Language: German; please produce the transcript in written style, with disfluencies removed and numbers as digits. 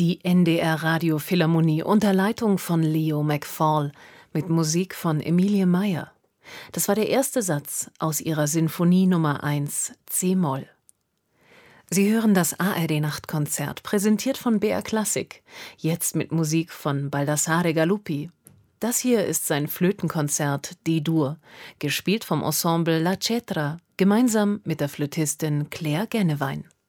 Die NDR Radiophilharmonie unter Leitung von Leo McFall mit Musik von Emilie Meier. Das war der erste Satz aus ihrer Sinfonie Nummer 1 c-Moll. Sie hören das ARD-Nachtkonzert, präsentiert von BR Classic, jetzt mit Musik von Baldassare Galuppi. Das hier ist sein Flötenkonzert D-Dur, gespielt vom Ensemble La Cetra, gemeinsam mit der Flötistin Claire Gennewein.